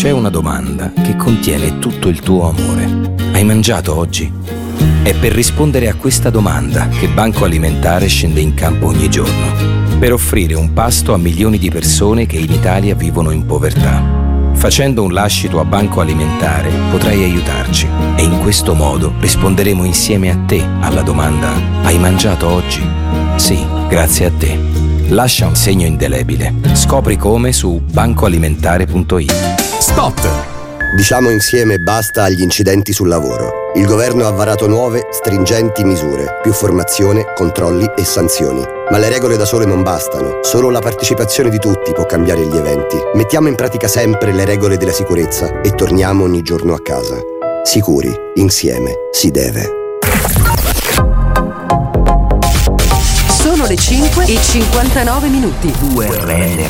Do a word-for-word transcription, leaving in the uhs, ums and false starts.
C'è una domanda che contiene tutto il tuo amore. Hai mangiato oggi? È per rispondere a questa domanda che Banco Alimentare scende in campo ogni giorno, per offrire un pasto a milioni di persone che in Italia vivono in povertà. Facendo un lascito a Banco Alimentare potrai aiutarci e in questo modo risponderemo insieme a te alla domanda: hai mangiato oggi? Sì, grazie a te. Lascia un segno indelebile. Scopri come su bancoalimentare punto it. Spot! Diciamo insieme basta agli incidenti sul lavoro. Il governo ha varato nuove, stringenti misure, più formazione, controlli e sanzioni. Ma le regole da sole non bastano. Solo la partecipazione di tutti può cambiare gli eventi. Mettiamo in pratica sempre le regole della sicurezza e torniamo ogni giorno a casa. Sicuri, insieme, si deve. Sono le cinque e cinquantanove minuti. U R L